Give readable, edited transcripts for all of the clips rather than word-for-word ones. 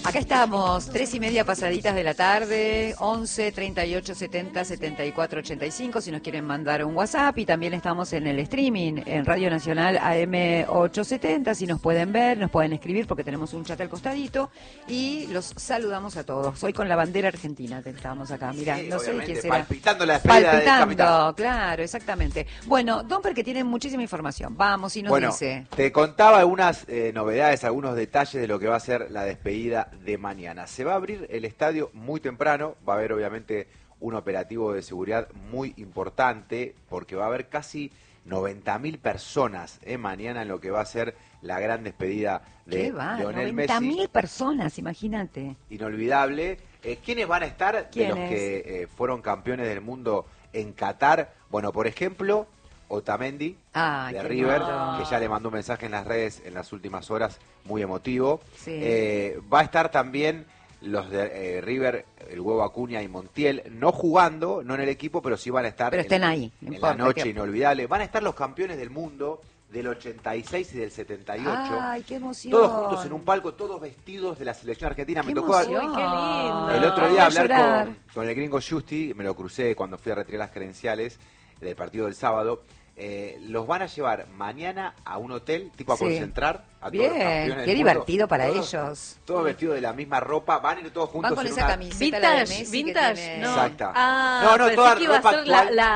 Acá estamos, 3:30 pasaditas de la tarde, 11 38 70 74 85, si nos quieren mandar un WhatsApp, y también estamos en el streaming, en Radio Nacional AM 870, si nos pueden ver, nos pueden escribir porque tenemos un chat al costadito, y los saludamos a todos. Hoy con la bandera argentina estamos acá, mirá, sí, no sé de quién será. Palpitando la despedida del capitán. Claro, exactamente. Bueno, Domper, que tiene muchísima información, vamos y nos dice. Te contaba algunas novedades, algunos detalles de lo que va a ser la despedida de mañana. Se va a abrir el estadio muy temprano, va a haber obviamente un operativo de seguridad muy importante, porque va a haber casi 90.000 personas mañana en lo que va a ser la gran despedida de Lionel Messi. 90.000 personas, imagínate. Inolvidable. ¿Quiénes van a estar de los que fueron campeones del mundo en Qatar? Bueno, por ejemplo, Otamendi de River, que ya le mandó un mensaje en las redes en las últimas horas, muy emotivo. Sí. Va a estar también los de River, el Huevo Acuña y Montiel, no jugando, no en el equipo, pero sí van a estar pero estén ahí, no en importa, la noche inolvidable. Van a estar los campeones del mundo del 86 y del 78. ¡Ay, qué emoción! Todos juntos en un palco, todos vestidos de la selección argentina. Me tocó qué lindo. el otro día hablar con el gringo Justi, me lo crucé cuando fui a retirar las credenciales del partido del sábado. Los van a llevar mañana a un hotel, tipo a concentrar a todos los campeones del qué mundo. divertido para ellos. Todos vestidos de la misma ropa, van a ir todos juntos. Van con en esa camiseta vintage, no. Exacta. Pensé toda que iba a ropa ser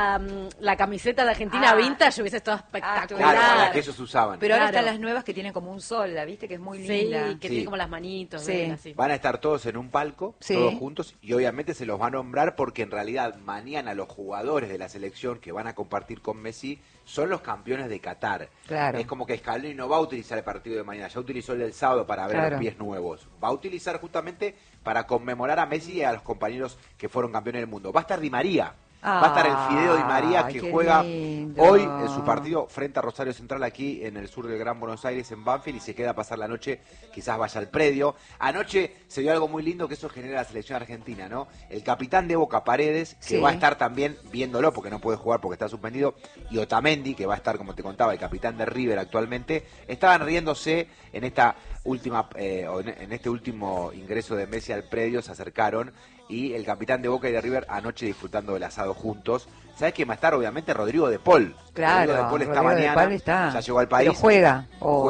la camiseta de Argentina vintage, hubiese estado espectacular. Claro, la que ellos usaban. Pero ahora están las nuevas que tienen como un sol, ¿la viste? Que es muy linda. Sí, que tiene como las manitos. Sí. Así. Van a estar todos en un palco, todos juntos, y obviamente se los va a nombrar porque en realidad mañana los jugadores de la selección que van a compartir con Messi son los campeones de Qatar. Claro. Es como que Scaloni no va a utilizar el partido de mañana, ya utilizó el del sábado para ver los pies nuevos. Va a utilizar justamente para conmemorar a Messi y a los compañeros que fueron campeones del mundo. Va a estar Di María. Va a estar el Fideo Di María, que juega hoy en su partido frente a Rosario Central aquí en el sur del Gran Buenos Aires, en Banfield, y se queda a pasar la noche, quizás vaya al predio. Anoche se vio algo muy lindo que eso genera la selección argentina, ¿no? El capitán de Boca, Paredes, que va a estar también viéndolo porque no puede jugar porque está suspendido, y Otamendi, que va a estar, como te contaba, el capitán de River actualmente, estaban riéndose en esta última en este último ingreso de Messi al predio, se acercaron, y el capitán de Boca y de River anoche disfrutando del asado juntos. ¿Sabes quién va a estar? Obviamente Rodrigo de Paul. Claro, Rodrigo de Paul está Rodrigo mañana, de Paul está. ya llegó al país. Pero juega.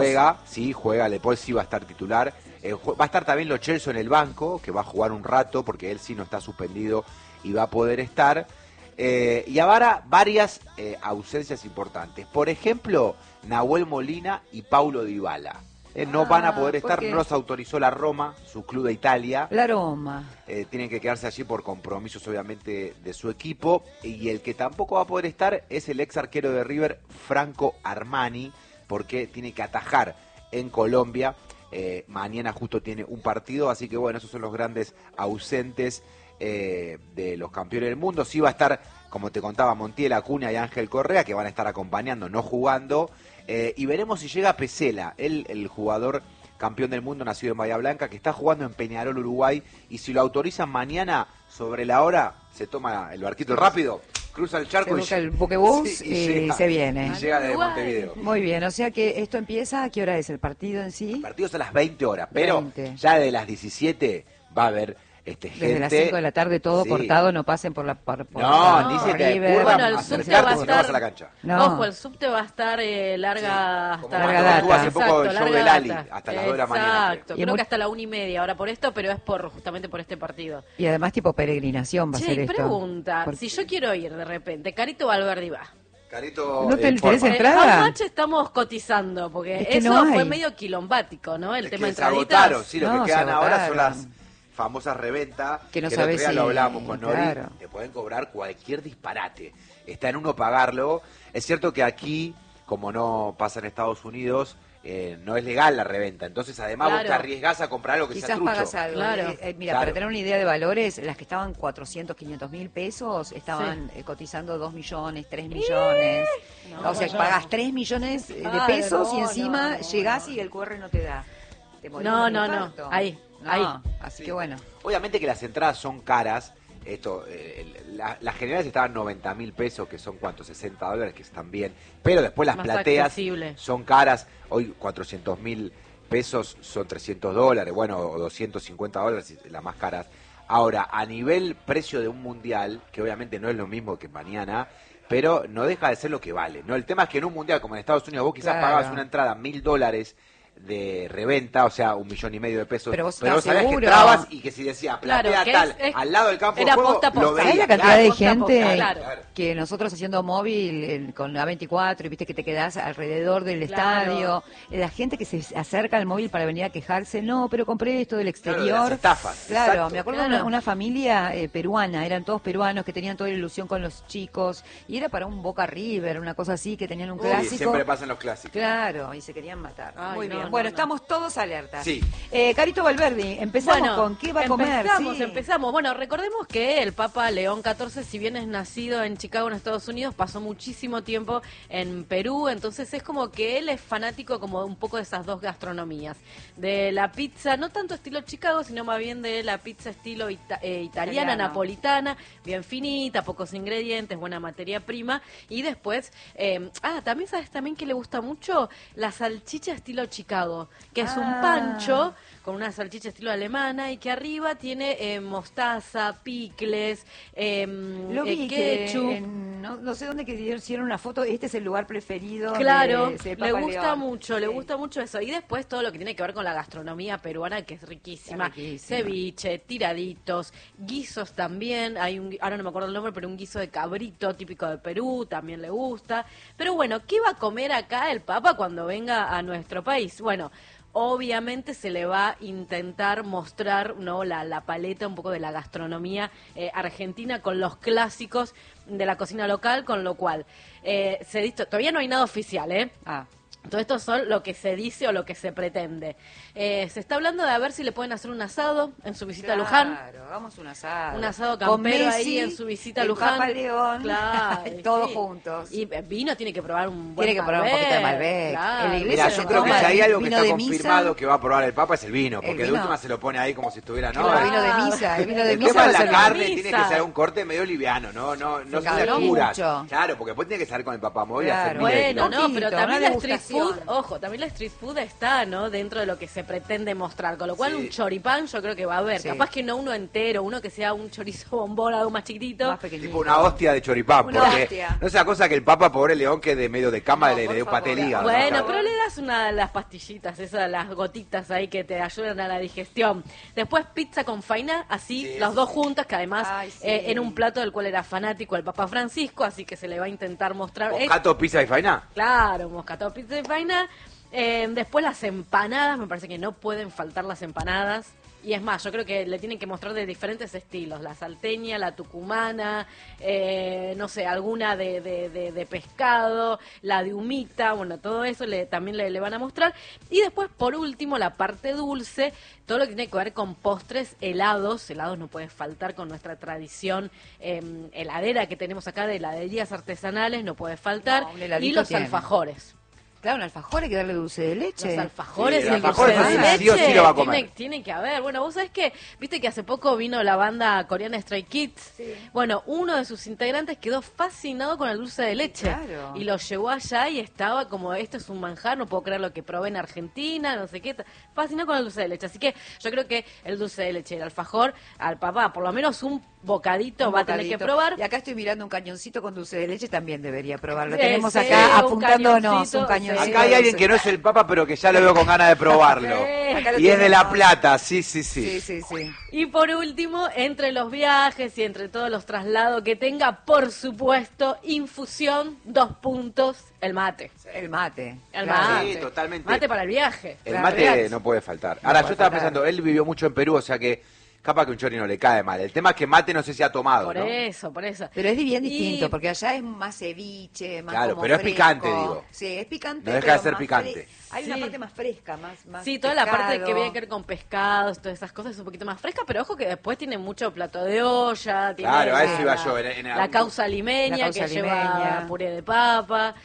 Juega, de Paul sí va a estar titular. Va a estar también Lo Celso en el banco, que va a jugar un rato, porque él sí no está suspendido y va a poder estar. Y habrá varias ausencias importantes. Por ejemplo, Nahuel Molina y Paulo Dybala. No van a poder estar, no los autorizó la Roma, su club de Italia. La Roma. Tienen que quedarse allí por compromisos, obviamente, de su equipo. Y el que tampoco va a poder estar es el ex arquero de River, Franco Armani, porque tiene que atajar en Colombia. Mañana justo tiene un partido, así que bueno, esos son los grandes ausentes de los campeones del mundo. Sí va a estar, como te contaba, Montiel, Acuña y Ángel Correa, que van a estar acompañando, no jugando. Y veremos si llega Pesela, el jugador campeón del mundo nacido en Bahía Blanca, que está jugando en Peñarol, Uruguay, y si lo autorizan mañana sobre la hora, se toma el barquito rápido, cruza el charco, busca el buquebús y llega, se viene. Y llega desde Montevideo. Muy bien, o sea que esto empieza, ¿a qué hora es el partido en sí? El partido es a las 20 horas, pero ya de las 17 va a a haber gente. Desde las 5 de la tarde todo cortado, no pasen por la... dice que bueno, el subte va a estar... a la cancha. Ojo, el subte va a estar larga... hasta larga data. Hace poco el show del Ali, hasta las 2 de la mañana. Exacto, creo que hasta la 1:30 ahora por esto, pero es justamente por este partido. Y además tipo peregrinación va a ser esto. Pregunta, si yo quiero ir de repente, Carito Valverde va. Carito, ¿no te interesa entrada? How much estamos cotizando? Porque es que eso no fue medio quilombático, ¿no? El tema de entraditas. Sí, lo que quedan ahora son las famosas reventa, que no el otro día si... lo hablamos con Nori, claro. te pueden cobrar cualquier disparate. Está en uno pagarlo. Es cierto que aquí, como no pasa en Estados Unidos, no es legal la reventa. Entonces, además, vos te arriesgás a comprar algo que sea trucho. Pagas algo. Mira, para tener una idea de valores, las que estaban 400, 500 mil pesos, estaban cotizando 2 millones, 3 millones. O sea, pagas 3 millones de pesos y encima llegás y el QR no te da. Te no. Ahí. Así que bueno. Obviamente que las entradas son caras. Las generales estaban 90.000 pesos, que son ¿cuánto? $60, que están bien. Pero después las más plateas accesible. son caras. Hoy 400.000 pesos son $300, bueno, o $250, las más caras. Ahora, a nivel precio de un mundial, que obviamente no es lo mismo que mañana, pero no deja de ser lo que vale, ¿no? El tema es que en un mundial como en Estados Unidos vos quizás pagabas una entrada $1.000 de reventa, o sea, $1,500,000 de pesos, pero sabías que entrabas y que si decía platea tal, al lado del campo de juego, posta, lo veías. ¿Sabés la cantidad de gente claro. que nosotros haciendo móvil con la 24 y viste que te quedás alrededor del estadio, la gente que se acerca al móvil para venir a quejarse, no, pero compré esto del exterior. Claro, de las estafas. Claro, exacto. me acuerdo de una familia peruana, eran todos peruanos que tenían toda la ilusión con los chicos y era para un Boca River, una cosa así, que tenían un clásico. Siempre pasan los clásicos. Claro, y se querían matar. Ay, muy no, bien, no, bueno, no. estamos todos alertas. Sí. Carito Valverdi, empezamos con qué va a comer. Empezamos. Bueno, recordemos que el Papa León XIV, si bien es nacido en Chicago, en Estados Unidos, pasó muchísimo tiempo en Perú, entonces es como que él es fanático como un poco de esas dos gastronomías. De la pizza, no tanto estilo Chicago, sino más bien de la pizza estilo italiana, napolitana, bien finita, pocos ingredientes, buena materia prima. Y después, también sabes también que le gusta mucho la salchicha estilo Chicago, que es un pancho con una salchicha estilo alemana y que arriba tiene mostaza, picles, lo vi ketchup. No sé dónde que hicieron una foto, este es el lugar preferido. Claro, de le gusta León. mucho, le gusta mucho eso. Y después todo lo que tiene que ver con la gastronomía peruana, que es riquísima. Ceviche, tiraditos, guisos también. Hay ahora no me acuerdo el nombre, pero un guiso de cabrito típico de Perú, también le gusta. Pero bueno, ¿qué va a comer acá el Papa cuando venga a nuestro país? Bueno, obviamente se le va a intentar mostrar, ¿no?, la paleta un poco de la gastronomía argentina con los clásicos de la cocina local, con lo cual todavía no hay nada oficial, ¿eh? Todo esto son lo que se dice o lo que se pretende. Se está hablando de a ver si le pueden hacer un asado en su visita a Luján. Claro, hagamos un asado. Un asado campero ahí en su visita a Luján. Papa León, claro, todos juntos. Y vino tiene que probar un buen Tiene que probar un poquito de Malbec. Claro. Mira, yo creo que si hay algo que está confirmado misa, que va a probar el Papa es el vino, porque de última se lo pone ahí como si estuviera, ¿no? El vino de misa, el vino de el misa. tema de va a la ser carne vino. tiene que ser un corte medio liviano, no se caló curas. mucho. Claro, porque después tiene que salir con el papamóvil y hacer Bueno, miles de pero una también la street degustación. food, ojo, también la street food está, ¿no?, dentro de lo que se pretende mostrar, con lo cual un choripán yo creo que va a haber, capaz que no uno entero, uno que sea un chorizo bombón, algo más chiquitito, Más pequeñito. tipo una hostia de choripán, Una porque hostia. no es la cosa que el Papa, pobre León, que de medio de cama le dio por paté favor. el hígado. bueno, ¿no? pero le das una de las pastillitas, esas, las gotitas ahí que te ayudan a la digestión. Después pizza con faina, así, los dos juntas, que además en un plato del cual era fanático el Papa Francisco, así que se le va a intentar mostrar. ¿Moscato, pizza y faina? Claro, moscato, pizza y faina. Después las empanadas, me parece que no pueden faltar las empanadas. Y es más, yo creo que le tienen que mostrar de diferentes estilos, la salteña, la tucumana, no sé, alguna de pescado, la de humita, bueno, todo eso también le van a mostrar. Y después, por último, la parte dulce, todo lo que tiene que ver con postres, helados no puede faltar con nuestra tradición heladera que tenemos acá de heladerías artesanales, no puede faltar, y los alfajores. Claro, un alfajor hay que darle dulce de leche. Los alfajores Sí, y el dulce alfajores de leche sí o sí lo va a comer. tiene que haber. Bueno, vos sabés que, viste que hace poco vino la banda coreana Stray Kids. Sí. Bueno, uno de sus integrantes quedó fascinado con el dulce de leche. Claro. Y lo llevó allá y estaba como, esto es un manjar, no puedo creer lo que probé en Argentina, no sé qué. Fascinado con el dulce de leche. Así que yo creo que el dulce de leche y el alfajor, al papá, por lo menos un bocadito va a tener que probar. Y acá estoy mirando un cañoncito con dulce de leche, también debería probarlo. Sí, Tenemos sí, acá un apuntándonos un cañoncito, cañoncito. Acá hay alguien que no es el Papa, pero que ya lo veo con ganas de probarlo. Acá lo Y es de La tenemos. Plata, sí. Sí. Y por último, entre los viajes y entre todos los traslados que tenga, por supuesto, infusión, 2 puntos, el mate. El mate. El Claro. mate. Sí, totalmente. Mate para el viaje. El Claro, mate real. no puede faltar. Ahora, yo estaba pensando, él vivió mucho en Perú, o sea que capaz que un chori no le cae mal. El tema es que mate no sé si ha tomado, Por ¿no? eso. Pero es bien Y- distinto, porque allá es más ceviche, más Claro, como pero es fresco. picante, digo. Sí, es picante. No deja pero de ser más picante. Hay Sí. una parte más fresca, más Sí, toda la parte que pescado. viene que ver con pescados, todas esas cosas es un poquito más fresca, pero ojo que después tiene mucho plato de olla, tiene Claro, a eso la- iba yo, la causa limeña, La causa que limeña. lleva puré de papa,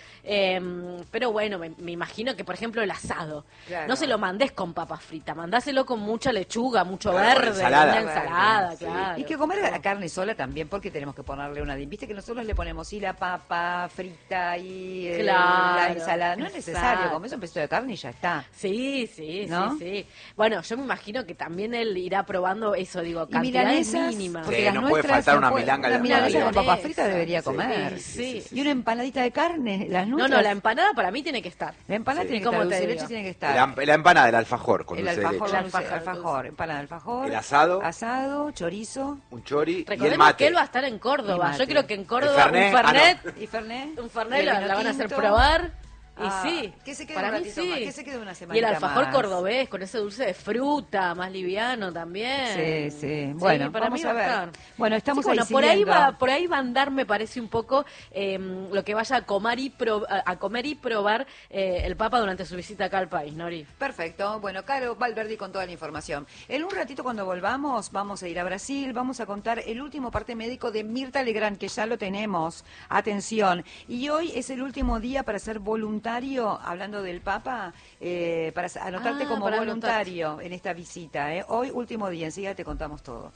pero bueno, me imagino que por ejemplo el asado, Claro. no se lo mandes con papa frita, mandáselo con mucha lechuga, mucho Claro, con verde, ensalada, ensalada. Una ensalada, claro. Y que comer carne sola también, porque tenemos que ponerle una... Viste que nosotros le ponemos la papa frita y la ensalada. No es necesario, comes un pedacito de carne y ya está. Sí, sí, ¿no? sí. Bueno, yo me imagino que también él irá probando eso, digo, cantidades mínimas. Sí, no puede faltar una milanga. Una milanesa con papa frita debería comer. Sí. Y una empanadita de carne, las nuestras. No, la empanada para mí tiene que estar. La empanada tiene que estar, dulce de leche tiene que estar. La empanada, el alfajor con dulce de leche. Alfajor, empanada de alfajor. El asado. Asado, chorizo. Un chori y el Recordemos mate. que él va a estar en Córdoba. Yo creo que en Córdoba Fernet, ¿Y Fernet? un Fernet la van a hacer probar. Y sí, que se quede para un mí ratito sí. más, que se quede una semana. Y el alfajor más. cordobés con ese dulce de fruta, más liviano también. Sí. Bueno, para vamos mí a ver. estar. Bueno, estamos sí, ahí por ahí siguiendo. por ahí va a andar, me parece un poco lo que vaya a comer y probar el Papa durante su visita acá al país, Nori. Perfecto. Bueno, Caro Valverdi con toda la información. En un ratito cuando volvamos vamos a ir a Brasil, vamos a contar el último parte médico de Mirta Legrand, que ya lo tenemos. Atención. Y hoy es el último día para ser voluntario, hablando del Papa, para anotarte como voluntario en esta visita. Hoy último día, enseguida te contamos todo.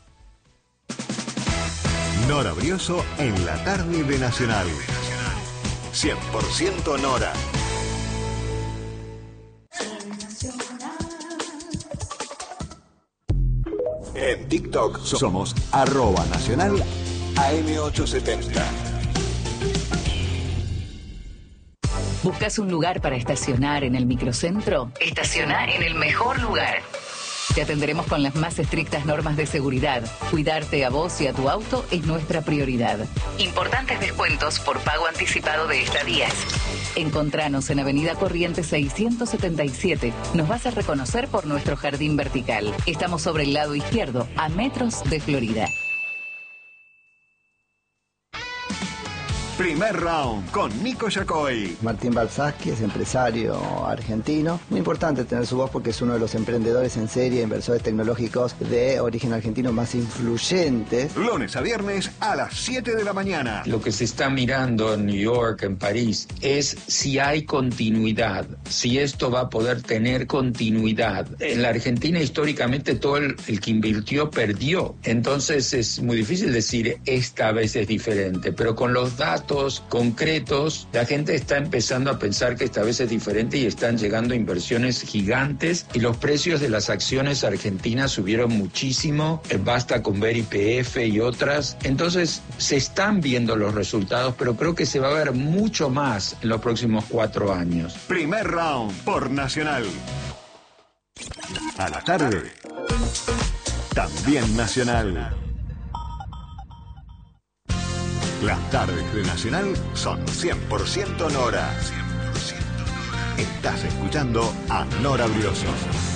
Nora Brioso en la tarde de Nacional. 100% Nora. En TikTok somos @nacional AM870. ¿Buscas un lugar para estacionar en el microcentro? Estaciona en el mejor lugar. Te atenderemos con las más estrictas normas de seguridad. Cuidarte a vos y a tu auto es nuestra prioridad. Importantes descuentos por pago anticipado de estadías. Encontranos en Avenida Corrientes 677. Nos vas a reconocer por nuestro jardín vertical. Estamos sobre el lado izquierdo, a metros de Florida. Primer round con Nico Yacoy. Martín Balsaski es empresario argentino. Muy importante tener su voz porque es uno de los emprendedores en serie, inversores tecnológicos de origen argentino más influyentes. Lunes a viernes a las 7 de la mañana. Lo que se está mirando en New York, en París, es si hay continuidad, si esto va a poder tener continuidad. En la Argentina históricamente todo el que invirtió perdió. Entonces es muy difícil decir esta vez es diferente, pero con los datos concretos, la gente está empezando a pensar que esta vez es diferente y están llegando inversiones gigantes y los precios de las acciones argentinas subieron muchísimo, basta con ver YPF y otras. Entonces se están viendo los resultados, pero creo que se va a ver mucho más en los próximos 4 años. Primer round por Nacional. A la tarde, también Nacional. Las tardes de Nacional son 100% Nora. 100% Nora. Estás escuchando a Nora Brioso.